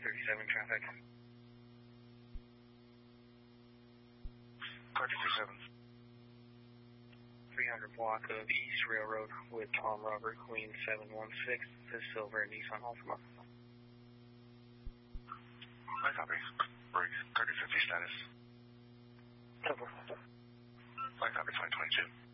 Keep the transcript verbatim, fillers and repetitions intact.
thirty-seven traffic. Car two thirty-seven. three hundred block of East Railroad with Tom Robert, Queen seven one six, the Silver Nissan Altima. I copy. Break. thirty fifty status. Over. I copy twenty twenty-two.